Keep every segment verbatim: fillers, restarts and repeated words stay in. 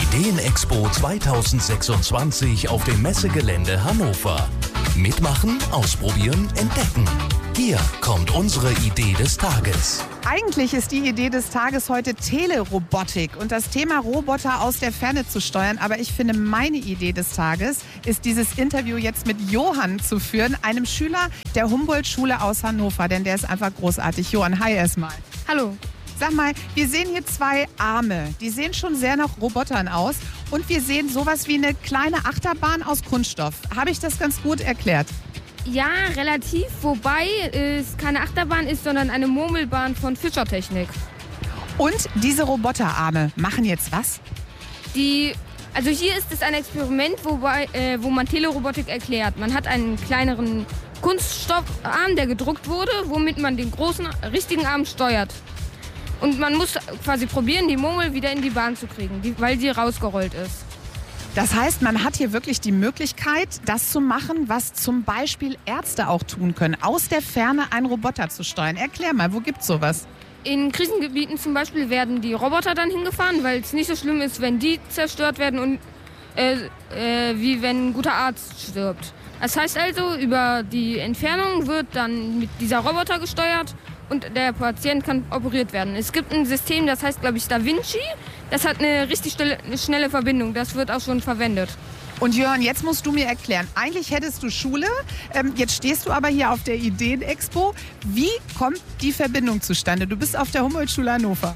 Ideenexpo zweitausendsechsundzwanzig auf dem Messegelände Hannover. Mitmachen, ausprobieren, entdecken. Hier kommt unsere Idee des Tages. Eigentlich ist die Idee des Tages heute Telerobotik und das Thema Roboter aus der Ferne zu steuern. Aber ich finde, meine Idee des Tages ist, dieses Interview jetzt mit Johann zu führen, einem Schüler der Humboldt-Schule aus Hannover. Denn der ist einfach großartig. Johann, hi erstmal. Hallo. Sag mal, wir sehen hier zwei Arme. Die sehen schon sehr nach Robotern aus. Und wir sehen sowas wie eine kleine Achterbahn aus Kunststoff. Habe ich das ganz gut erklärt? Ja, relativ. Wobei es keine Achterbahn ist, sondern eine Murmelbahn von Fischertechnik. Und diese Roboterarme machen jetzt was? Die, also hier ist es ein Experiment, wobei, äh, wo man Telerobotik erklärt. Man hat einen kleineren Kunststoffarm, der gedruckt wurde, womit man den großen, richtigen Arm steuert. Und man muss quasi probieren, die Murmel wieder in die Bahn zu kriegen, die, weil sie rausgerollt ist. Das heißt, man hat hier wirklich die Möglichkeit, das zu machen, was zum Beispiel Ärzte auch tun können, aus der Ferne einen Roboter zu steuern. Erklär mal, wo gibt's sowas? In Krisengebieten zum Beispiel werden die Roboter dann hingefahren, weil es nicht so schlimm ist, wenn die zerstört werden, und, äh, äh, wie wenn ein guter Arzt stirbt. Das heißt also, über die Entfernung wird dann mit dieser Roboter gesteuert und der Patient kann operiert werden. Es gibt ein System, das heißt, glaube ich, Da Vinci. Das hat eine richtig schnelle, eine schnelle Verbindung. Das wird auch schon verwendet. Und Jörn, jetzt musst du mir erklären. Eigentlich hättest du Schule, ähm, jetzt stehst du aber hier auf der Ideenexpo. Wie kommt die Verbindung zustande? Du bist auf der Humboldt-Schule Hannover.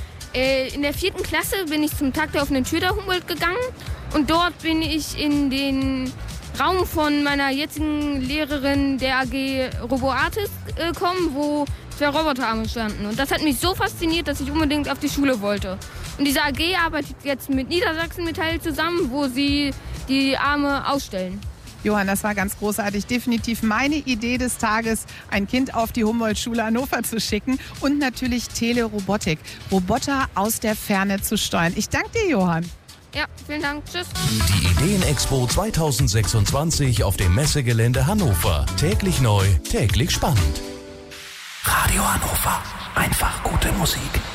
Äh, in der vierten Klasse bin ich zum Tag der offenen Tür der Humboldt gegangen. Und dort bin ich in den Raum von meiner jetzigen Lehrerin der A G RoboArtist gekommen, äh, wo zwei Roboterarme standen. Und das hat mich so fasziniert, dass ich unbedingt auf die Schule wollte. Und diese A G arbeitet jetzt mit Niedersachsen Metall zusammen, wo sie die Arme ausstellen. Johann, das war ganz großartig. Definitiv meine Idee des Tages, ein Kind auf die Humboldt-Schule Hannover zu schicken. Und natürlich Telerobotik, Roboter aus der Ferne zu steuern. Ich danke dir, Johann. Ja, vielen Dank. Tschüss. Die Ideenexpo zweitausendsechsundzwanzig auf dem Messegelände Hannover. Täglich neu, täglich spannend. Radio Hannover. Einfach gute Musik.